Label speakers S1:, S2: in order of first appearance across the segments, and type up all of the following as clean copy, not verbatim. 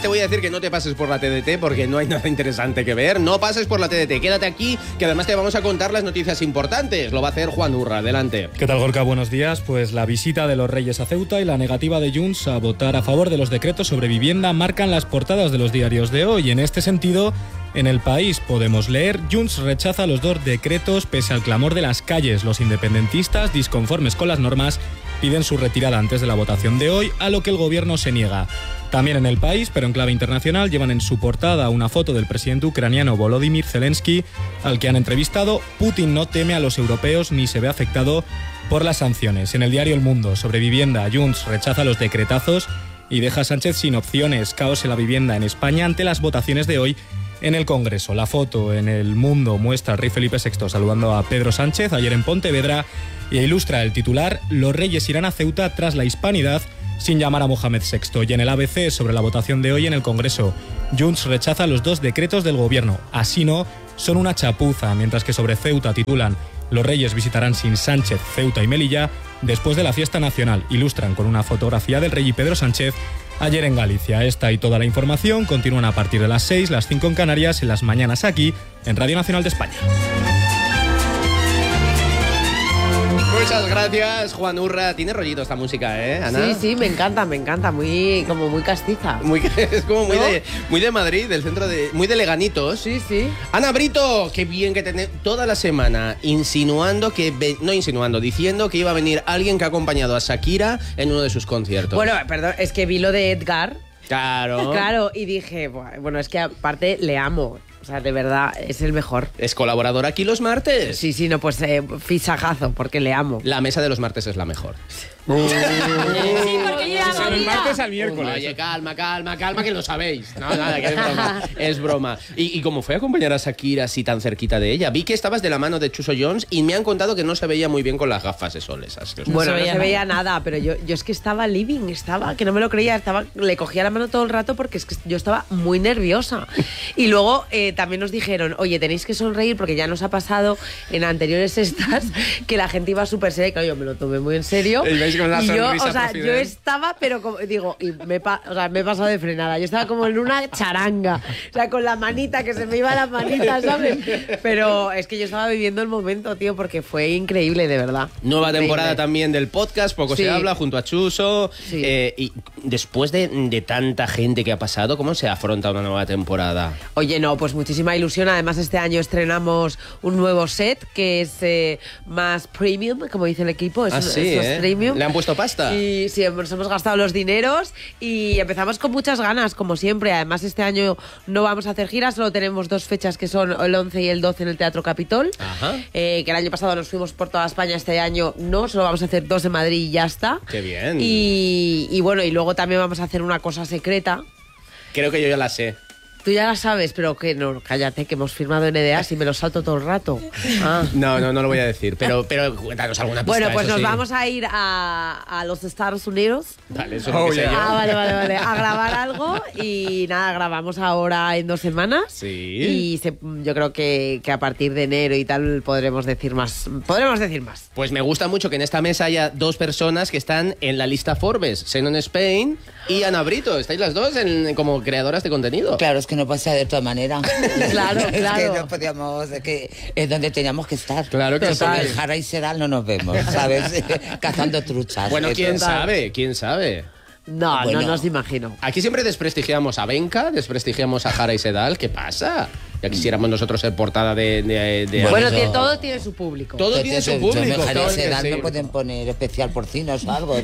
S1: te voy a decir que no te pases por la TDT porque no hay nada interesante que ver. No pases por la TDT, quédate aquí, que además te vamos a contar las noticias importantes. Lo va a hacer Juan Urra, adelante.
S2: ¿Qué tal, Gorka? Buenos días. Pues la visita de los Reyes a Ceuta y la negativa de Junts a votar a favor de los decretos sobre vivienda marcan las portadas de los diarios de hoy. En este sentido, en El País podemos leer: Junts rechaza los 2 decretos pese al clamor de las calles. Los independentistas, disconformes con las normas, piden su retirada antes de la votación de hoy, a lo que el gobierno se niega. También en El País, pero en clave internacional, llevan en su portada una foto del presidente ucraniano Volodymyr Zelensky, al que han entrevistado. Putin no teme a los europeos ni se ve afectado por las sanciones. En el diario El Mundo, sobre vivienda, Junts rechaza los decretazos y deja a Sánchez sin opciones. Caos en la vivienda en España ante las votaciones de hoy en el Congreso. La foto en El Mundo muestra al rey Felipe VI saludando a Pedro Sánchez ayer en Pontevedra e ilustra el titular: los reyes irán a Ceuta tras la hispanidad sin llamar a Mohamed VI. Y en el ABC, sobre la votación de hoy en el Congreso, Junts rechaza los 2 decretos del gobierno. Así no, son una chapuza. Mientras que sobre Ceuta titulan: los reyes visitarán sin Sánchez Ceuta y Melilla después de la fiesta nacional. Ilustran con una fotografía del rey y Pedro Sánchez ayer en Galicia. Esta y toda la información continúan a partir de las 6, las 5 en Canarias, en las mañanas aquí, en Radio Nacional de España.
S1: Muchas gracias, Juan Urra. Tiene rollito esta música, ¿eh, Ana?
S3: Sí, me encanta, como muy castiza.
S1: Es como
S3: ¿no?
S1: muy de Madrid, del centro de... Muy de Leganitos.
S3: Sí.
S1: Ana Brito, qué bien que tenés toda la semana diciendo que iba a venir alguien que ha acompañado a Shakira en uno de sus conciertos.
S3: Bueno, perdón, es que vi lo de Edgar.
S1: Claro.
S3: Claro, y dije, bueno, es que aparte le amo. O sea, de verdad, es el mejor.
S1: Es colaborador aquí los martes.
S3: Sí, no, pues fichajazo, porque le amo.
S1: La mesa de los martes es la mejor.
S4: Sí, porque ya
S2: el martes al miércoles.
S1: Oye, calma, que lo sabéis. No, nada, que es broma. Es broma. ¿Y cómo fue acompañar a Shakira así tan cerquita de ella? Vi que estabas de la mano de Chuso Jones y me han contado que no se veía muy bien con las gafas de sol esas.
S3: Bueno, no se veía nada, pero yo es que estaba que no me lo creía, le cogía la mano todo el rato porque es que yo estaba muy nerviosa. Y luego también nos dijeron, oye, tenéis que sonreír porque ya nos ha pasado en anteriores estas que la gente iba súper seria. Claro, yo me lo tomé muy en serio.
S1: Con la
S3: y yo
S1: ¿eh?
S3: estaba, pero como, digo, y me he pasado de frenada. Yo estaba como en una charanga, o sea, con la manita, que se me iba la manita, ¿sabes? Pero es que yo estaba viviendo el momento, tío, porque fue increíble, de verdad.
S1: Nueva
S3: increíble.
S1: Temporada también del podcast, poco se habla, junto a Chuso.
S3: Sí.
S1: Y después de tanta gente que ha pasado, ¿cómo se afronta una nueva temporada?
S3: Oye, no, pues muchísima ilusión. Además, este año estrenamos un nuevo set que es más premium, como dice el equipo. Es más premium.
S1: ¿Le han puesto pasta?
S3: Y sí, nos hemos gastado los dineros y empezamos con muchas ganas, como siempre. Además, este año no vamos a hacer giras, solo tenemos 2 fechas que son el 11 y el 12 en el Teatro Capitol.
S1: Ajá.
S3: Que el año pasado nos fuimos por toda España, este año no, solo vamos a hacer 2 en Madrid y ya está.
S1: ¡Qué bien!
S3: Y bueno, y luego también vamos a hacer una cosa secreta.
S1: Creo que yo ya la sé.
S3: Tú ya la sabes, pero que no, cállate, que hemos firmado NDAs y me lo salto todo el rato.
S1: No lo voy a decir, pero cuéntanos alguna pista.
S3: Bueno, pues nos
S1: sí.
S3: vamos a ir a los Estados Unidos.
S1: Vale, eso es lo que sé yo.
S3: Vale. A grabar algo y nada, grabamos ahora en 2 semanas.
S1: Sí.
S3: Y yo creo que a partir de enero y tal podremos decir más.
S1: Pues me gusta mucho que en esta mesa haya 2 personas que están en la lista Forbes, Xenon Spain y Ana Brito. Estáis las 2 como creadoras de contenido.
S5: Claro, es que no pasa de todas maneras.
S3: Claro.
S5: Es que no podíamos, es donde teníamos que estar.
S1: Claro que
S5: con
S1: sí.
S5: el Jara y Sedal no nos vemos, ¿sabes? Cazando truchas.
S1: Bueno, ¿quién
S5: Total.
S1: sabe?
S3: No,
S5: Bueno.
S3: no nos imagino.
S1: Aquí siempre desprestigiamos a Benka, desprestigiamos a Jara y Sedal. ¿Qué pasa? Ya quisiéramos nosotros ser portada de
S3: Bueno,
S5: yo-
S3: todo tiene su público.
S1: Todo tiene su público.
S5: Jara
S1: claro
S5: y
S1: que
S5: Sedal
S1: sí.
S5: me pueden poner especial porcinos o algo.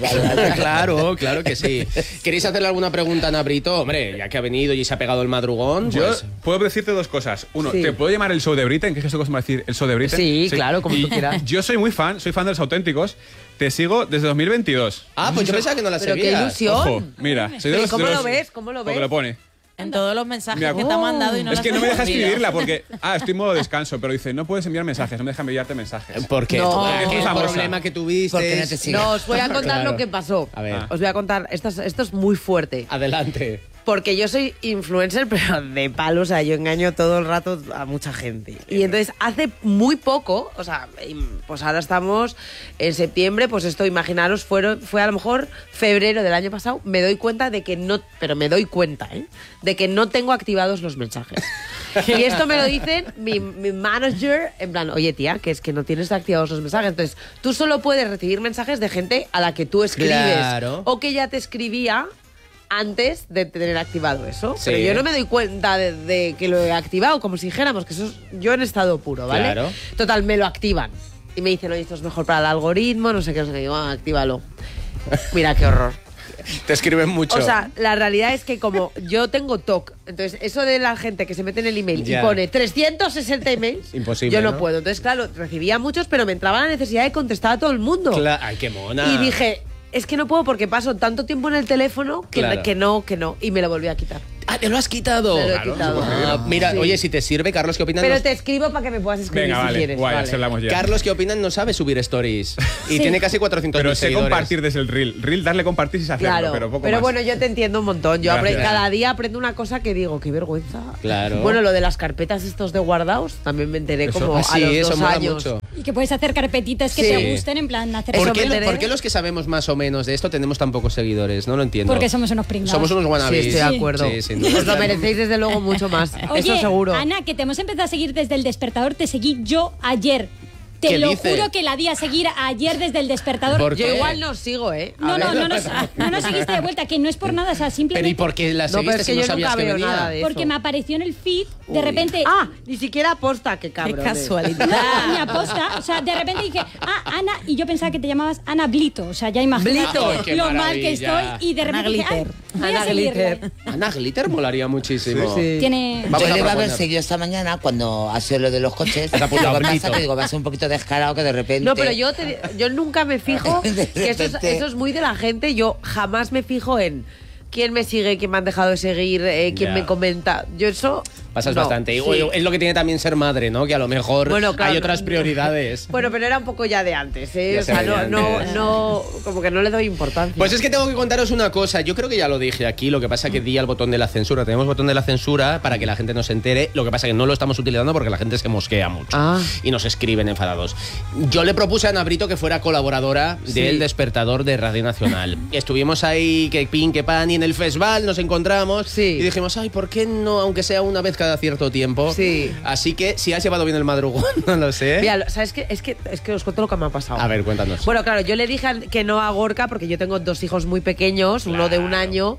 S1: Claro que sí. ¿Queréis hacerle alguna pregunta a Ana Brito? Hombre, ya que ha venido y se ha pegado el madrugón,
S6: Yo
S1: pues...
S6: puedo decirte 2 cosas. Uno,
S3: Sí.
S6: ¿te puedo llamar el show de Britain? ¿Qué es esto que se va a decir? ¿El show de Britain?
S3: Sí, claro, como
S6: Y
S3: tú quieras.
S6: Yo soy fan de Los Auténticos. Te sigo desde 2022.
S1: Ah, pues yo pensaba que no la
S3: Pero qué
S1: seguías.
S3: ilusión.
S6: Ojo, mira. Soy de
S3: Pero
S6: los,
S3: ¿cómo
S6: de
S3: lo
S6: los-
S3: ves? ¿Cómo lo
S6: Porque
S3: ves?
S6: lo pone.
S4: En todos los mensajes
S6: Mira,
S4: que te ha mandado y no
S6: Es
S4: los
S6: que
S4: has
S6: no me deja
S4: respondido.
S6: escribirla porque... estoy en modo descanso, pero dice, no puedes enviar mensajes, no me deja enviarte mensajes.
S1: ¿Por qué?
S3: No.
S1: ¿Qué
S6: Es famosa.
S1: problema que tuviste?
S5: ¿Por qué no te sigue?
S3: No, os voy a contar
S1: Claro.
S3: lo que pasó.
S1: A ver.
S3: Os voy a contar, esto es muy fuerte.
S1: Adelante.
S3: Porque yo soy influencer, pero de palo, o sea, yo engaño todo el rato a mucha gente. Y entonces hace muy poco, o sea, pues ahora estamos en septiembre, pues esto, imaginaros, fue a lo mejor febrero del año pasado, me doy cuenta de que no, pero me doy cuenta, de que no tengo activados los mensajes. Y esto me lo dicen mi manager, en plan, oye tía, que es que no tienes activados los mensajes. Entonces, tú solo puedes recibir mensajes de gente a la que tú escribes.
S1: Claro.
S3: O que ya te escribía antes de tener activado eso.
S1: Sí.
S3: Pero yo no me doy cuenta de que lo he activado, como si dijéramos que eso es yo en estado puro, ¿vale?
S1: Claro.
S3: Total, me lo activan. Y me dicen, oye, esto es mejor para el algoritmo, no sé qué, digo, actívalo. Mira qué horror.
S1: Te escriben mucho.
S3: O sea, la realidad es que como yo tengo TOC, entonces eso de la gente que se mete en el email
S1: Ya.
S3: y pone 360 emails,
S1: Imposible,
S3: yo no
S1: ¿no?
S3: puedo. Entonces, claro, recibía muchos, pero me entraba la necesidad de contestar a todo el mundo.
S1: Ay, qué mona.
S3: Y dije, es que no puedo porque paso tanto tiempo en el teléfono que,
S1: Claro.
S3: que no. Y me lo volví a quitar.
S1: Ah, te lo has quitado.
S3: Me lo he quitado.
S1: Ah, mira,
S3: Sí.
S1: oye, si te sirve, Carlos, ¿qué opinan?
S3: Pero te escribo para que me puedas escribir
S6: Venga,
S3: si
S6: vale,
S3: quieres.
S6: guay,
S3: vale.
S6: así hablamos ya.
S1: Carlos, ¿qué opinan? No sabe subir stories. Y tiene casi 400.000
S6: Pero sé
S1: seguidores.
S6: compartir desde el reel. Reel, darle compartir sin hacerlo,
S3: Claro,
S6: pero poco más.
S3: bueno, yo te entiendo un montón. Yo
S6: Gracias.
S3: cada día aprendo una cosa que digo, qué vergüenza.
S1: Claro.
S3: Bueno, lo de las carpetas estos de guardaos, también me enteré
S6: Eso-
S3: como
S1: Ah,
S3: a
S1: sí,
S3: los
S1: eso
S3: 2
S1: mola
S3: años.
S1: mucho.
S7: Y que puedes hacer carpetitas que
S3: Sí.
S7: te gusten, en plan, hacer
S3: Eso
S1: ¿Por
S3: me
S1: qué,
S3: enteré.
S1: por qué los que sabemos más o menos de esto tenemos tan pocos seguidores? No lo entiendo.
S7: Porque somos unos pringados.
S1: Somos unos
S3: Sí,
S1: wannabes.
S3: estoy de acuerdo.
S1: Sí, sin duda.
S3: Os lo merecéis desde luego mucho más.
S7: Oye,
S3: Eso seguro.
S7: Ana, que te hemos empezado a seguir desde el despertador, te seguí yo ayer. Te
S1: ¿Qué
S7: lo
S1: dice?
S7: juro que la di a seguir ayer desde el despertador.
S1: ¿Por
S3: Yo
S1: qué?
S3: igual no sigo, ¿eh? A
S7: No,
S3: ver.
S7: no nos seguiste de vuelta, que no es por nada, o sea,
S1: Pero ¿y
S7: simplemente
S1: por qué la
S3: No, pero
S1: seguiste
S3: es
S1: si
S3: que
S1: no
S3: yo
S1: sabías
S3: nunca
S1: que
S3: veo
S1: venía?
S3: nada de eso.
S7: porque me apareció en el feed, de repente...
S3: Ah, ni siquiera aposta, qué cabrón.
S4: Qué casualidad.
S7: Mi aposta, o sea, de repente dije, Ana, y yo pensaba que te llamabas Ana Blito, o sea, ya imagínate
S3: Blito.
S1: Ay, qué
S7: lo mal que
S1: maravilla.
S7: estoy, y de
S4: Ana
S7: repente dije,
S4: Glitter.
S7: voy a
S3: Ana
S7: seguirle.
S3: Glitter.
S1: Ana Glitter molaría muchísimo.
S3: Sí.
S7: Tiene...
S1: Vamos
S5: Yo
S1: a
S5: le iba a haber
S1: proponer.
S5: seguido esta mañana cuando ha sido lo de los coches. Lo que
S1: apuntado,
S5: pasa
S1: Blito.
S5: que digo, va a ser un poquito descarado que de repente...
S3: No, pero yo nunca me fijo,
S5: De
S3: que
S5: repente.
S3: eso es muy de la gente, yo jamás me fijo en quién me sigue, quién me han dejado de seguir, quién
S1: Ya.
S3: me comenta. Yo eso...
S1: Pasas
S3: no.
S1: bastante. Y,
S3: Sí.
S1: oye, es lo que tiene también ser madre, ¿no? Que a lo mejor
S3: Bueno, claro,
S1: hay otras prioridades.
S3: Bueno, pero era un poco ya de antes, ¿eh?
S1: Ya
S3: O sea,
S1: se veía
S3: no,
S1: antes.
S3: como que no le doy importancia.
S1: Pues es que tengo que contaros una cosa. Yo creo que ya lo dije aquí. Lo que pasa es que di al botón de la censura. Tenemos botón de la censura para que la gente no se entere. Lo que pasa es que no lo estamos utilizando porque la gente se mosquea mucho.
S3: Ah.
S1: Y nos escriben enfadados. Yo le propuse a Ana Brito que fuera colaboradora del Despertador de Radio Nacional. Estuvimos ahí, que pin, que pan, y en el festival nos encontramos.
S3: Sí.
S1: Y dijimos, ay, ¿por qué no? Aunque sea una vez cada cierto tiempo.
S3: Sí.
S1: Así que si has llevado bien el madrugón, no lo sé.
S3: Mira, ¿sabes qué? Es que os cuento lo que me ha pasado.
S1: A ver, cuéntanos.
S3: Bueno, claro, yo le dije que no a Gorka porque yo tengo 2 hijos muy pequeños, uno de 1 año,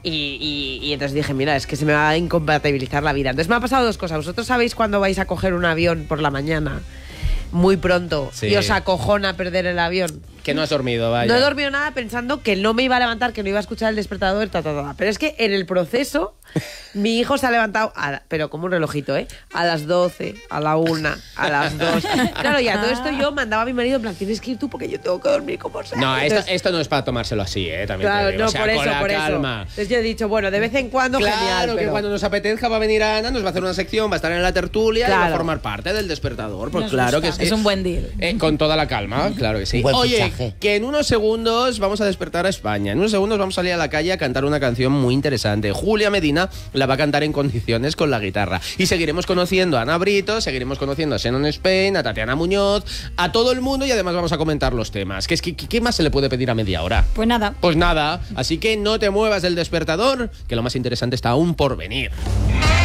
S3: y entonces dije, mira, es que se me va a incompatibilizar la vida. Entonces me ha pasado 2 cosas. Vosotros sabéis cuando vais a coger un avión por la mañana, muy pronto,
S1: Sí.
S3: y os acojona perder el avión.
S1: Que no has dormido, vaya.
S3: No he dormido nada pensando que no me iba a levantar, que no iba a escuchar el despertador, Pero es que en el proceso, mi hijo se ha levantado, pero como un relojito, ¿eh? A las 12, a la 1, a las 2. Claro, y a todo esto yo mandaba a mi marido, en plan, tienes que ir tú porque yo tengo que dormir como sea.
S1: No,
S3: Entonces,
S1: esto no es para tomárselo así, también te
S3: claro,
S1: digo.
S3: no,
S1: O sea,
S3: por
S1: con
S3: eso,
S1: la
S3: por
S1: calma.
S3: eso. Entonces yo he dicho, bueno, de vez en cuando,
S1: Claro,
S3: genial.
S1: que
S3: pero-
S1: cuando nos apetezca va a venir Ana, nos va a hacer una sección, va a estar en la tertulia y va a
S3: Claro.
S1: formar parte del despertador. Pues
S4: Nos
S1: claro
S4: gusta.
S1: que sí.
S4: Es un buen deal.
S1: Con toda la calma, claro que sí.
S5: Un buen
S1: Oye,
S5: fichaje.
S1: que en unos segundos vamos a despertar a España. En unos segundos vamos a salir a la calle a cantar una canción muy interesante. Julia Medina la va a cantar en condiciones con la guitarra. Y seguiremos conociendo a Ana Brito, seguiremos conociendo a Xenon Spain, a Tatiana Muñoz, a todo el mundo y además vamos a comentar los temas. ¿Qué más se le puede pedir a media hora?
S7: Pues nada.
S1: Pues nada, así que no te muevas del despertador, que lo más interesante está aún por venir.